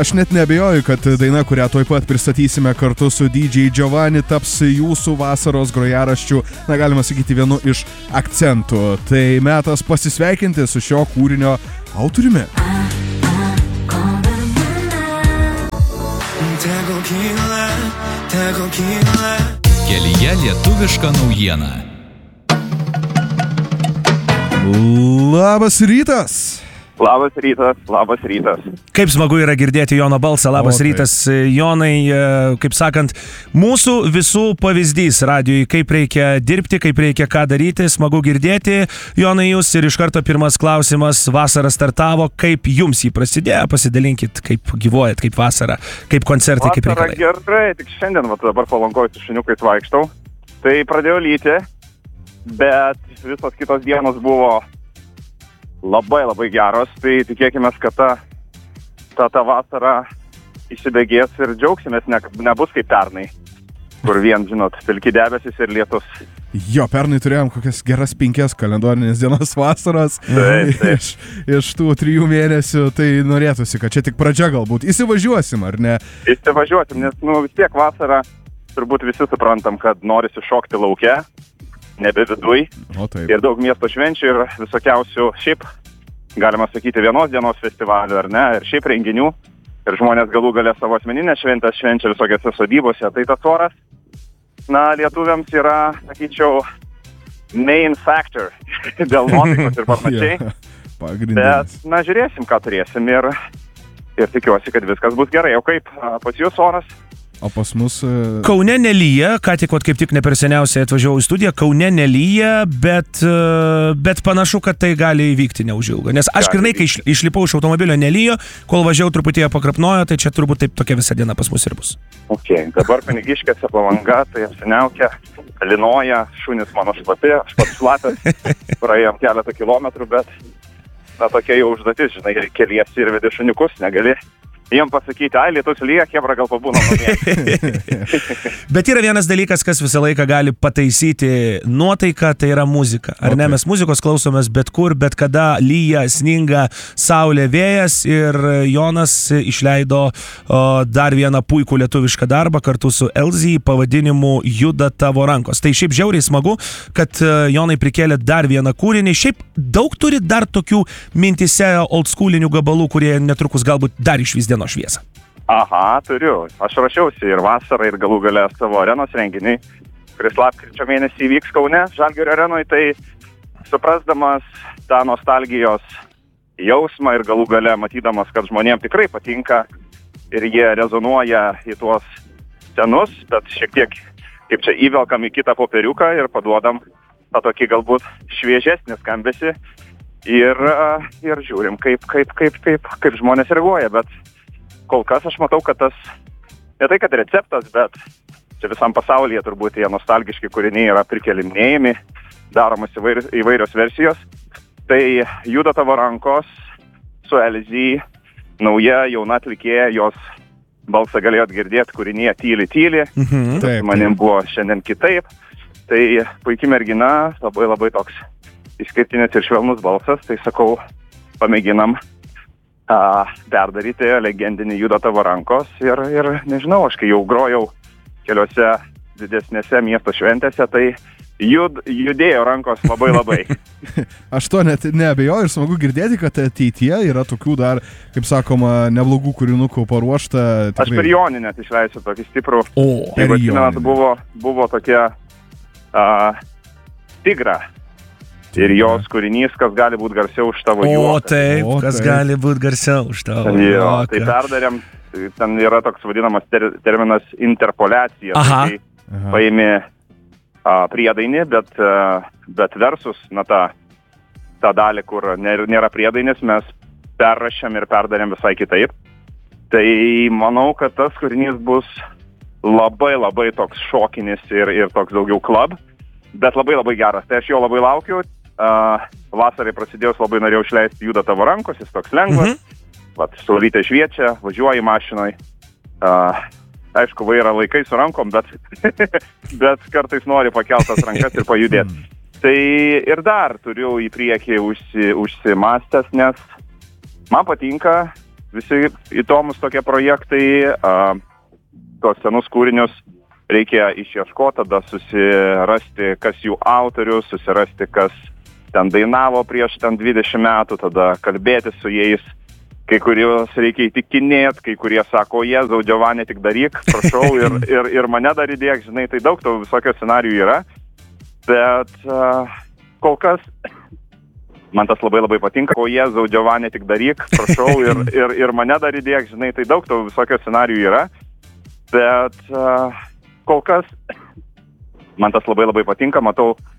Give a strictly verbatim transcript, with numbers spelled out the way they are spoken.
aš net neabejoju, kad daina, kurią tuoj pat pristatysime kartu su D J Giovanni, taps jūsų vasaros grojaraščių, na galima sakyti, vienu iš akcentų. Tai metas pasisveikinti su šio kūrinio autoriumi. Kelyje lietuviška naujiena. Labas rytas. Labas rytas, labas rytas. Kaip smagu yra girdėti Jono balsą. Labas o, rytas, Jonai. Kaip sakant, mūsų visų pavyzdys radijui, kaip reikia dirbti, kaip reikia ką daryti. Smagu girdėti, Jonai, jūs. Ir iš karto pirmas klausimas. Vasara startavo. Kaip jums jį prasidėjo? Pasidalinkit, kaip gyvuojat, kaip vasara, kaip koncertai, vasara, kaip reikalai. Vasara gerai, tik šiandien, va, dabar Palangoj su šuniukais vaikštau. Tai pradėjo lyti, bet visos kitos dienos buvo labai labai geros, tai tikėkime, kad ta, ta, ta vasara įsibėgės ir džiaugsimės, ne, nebus kaip pernai, kur vien, žinot, pilki debesis ir lietus. Jo, pernai turėjom kokias geras penkias kalendorinės dienos vasaros. Taip, taip. Iš, iš tų trijų mėnesių, tai norėtųsi, kad čia tik pradžia galbūt. Įsivažiuosim, ar ne? Įsivažiuosim, nes nu, vis tiek vasara, turbūt visi suprantam, kad norisi šokti lauke, nebe viduj. O, taip. Ir daug miesto švenčių ir visokiausių šiaip, galima sakyti, vienos dienos festivalių, ar ne, ir šiaip renginių. Ir žmonės galų galę savo asmeninę šventę švenčia visokiose sodybose. Tai tas oras, na, lietuviams yra, sakyčiau, main factor dėl nuotaikos ir panašiai. Ja, pagrindinis. Bet, na, žiūrėsim, ką turėsim ir, ir tikiuosi, kad viskas bus gerai. O kaip pas jūs oras? O pas mus... Uh... Kaune nelyja, ką tik, kaip tik ne per seniausiai atvažiavau į studiją, Kaune nelyja, bet, uh, bet panašu, kad tai gali įvykti neužilgo. Nes aš grinai, kai išlipau iš automobilio nelyjo, kol važiavau truputį pakrapnojo, tai čia turbūt taip tokia visa diena pas mus ir bus. Ok, dabar Pinigiškėse Palanga, tai apsiniaukia, linoja, šunys mano šlapi, aš pats šlapęs, praėjom keletą kilometrų, bet na, tokia jau užduotis, žinai, keliesi ir vedi šuniukus, negali jiem pasakyti, ai, lietus lyja, hebra gal pabūna namie. Bet yra vienas dalykas, kas visą laiką gali pataisyti nuotaiką, tai yra muzika. Ar okay. ne, mes muzikos klausomės bet kur, bet kada lyja, sninga, saulė, vėjas ir Jonas išleido o, dar vieną puikų lietuvišką darbą kartu su Elzy pavadinimu Juda tavo rankos. Tai šiaip žiauriai smagu, kad Jonai prikėlė dar vieną kūrinį. Šiaip daug turi dar tokių mintise oldschoolinių gabalų, kurie netrukus galbūt dar išvys dienos šviesą. Aha, turiu. Aš rašiausi ir vasarą, ir galų gale savo arenos renginį, kuris lapkričio mėnesį įvyks Kaune, Žalgirio arenoj, tai suprasdamas tą nostalgijos jausmą ir galų gale matydamas, kad žmonėms tikrai patinka ir jie rezonuoja į tuos senus, bet šiek tiek, kaip čia, įvelkam į kitą popieriuką ir paduodam tą tokį galbūt šviežesnį skambesį ir, ir žiūrim, kaip, kaip, kaip, kaip, kaip žmonės reaguoja, bet kol kas aš matau, kad tas, ne tai kad receptas, bet čia visam pasaulyje turbūt tie nostalgiški kūriniai yra prikeliminėjami, daromas įvairios, įvairios versijos. Tai Juda tavo rankos su Elzy, nauja jauna atlikėja, jos balsą galėjot girdėti kūrinyje Tyli tyli, Mhm. Taip, manim buvo šiandien kitaip. Tai puikiai mergina, labai labai toks išskirtinis ir švelnus balsas, tai sakau, pamėginam a, perdaryti legendinį Juda tavo rankos ir, ir nežinau, aš kai jau grojau keliose didesnėse miesto šventėse, tai jud, judėjo rankos labai labai. Aš to net neabejoju ir smagu girdėti, kad ateityje yra tokių dar, kaip sakoma, neblogų kūrinukų paruošta. Tikrai... Aš per Joninę net išleisiu tokį stiprų. O, jeigu atsimenat, buvo, buvo tokia a, Tigra. Ir jos kūrinys, kas gali būti garsiau už tavo juoką. O taip, O, kas taip. gali būti garsiau už tavo Jo, juoką. tai perdarėm, ten yra toks vadinamas ter, terminas interpoliacija. Aha. Tai paėmė a, priedainį, bet, a, bet versus, na, tą, tą dalį, kur nėra, nėra priedainis, mes perrašėm ir perdarėm visai kitaip. Tai manau, kad tas kūrinys bus labai labai toks šokinis ir, ir toks daugiau klub, bet labai labai geras. Tai aš jo labai laukiu. Uh, vasarai prasidėjus labai norėjau išleisti Juda tavo rankos, jis toks lengvas. Mhm. Vat, saulytė šviečia, važiuoji mašinoj. Uh, aišku, vairą laikai su rankom, bet, bet kartais nori pakeltas rankas ir pajudėti. Tai ir dar turiu į priekį užsi, užsimastęs, nes man patinka visi įdomus tokie projektai, uh, tuos senus kūrinius reikia išieškoti, tada susirasti, kas jų autorius, susirasti, kas ten dainavo prieš ten dvidešimt metų, tada kalbėti su jais, kai kuriuos reikia įtikinėti, kai kurie sako, Jėzau, Giovanni, tik daryk, prašau, ir, ir, ir mane dar įdėk, žinai, tai daug to visokio scenarijų yra, bet uh, kol kas man tas labai labai patinka, o Jėzau, Giovanni, tik daryk, prašau, ir, ir, ir mane dar įdėk, žinai, tai daug to visokio scenarijų yra, bet uh, kol kas man tas labai labai patinka, matau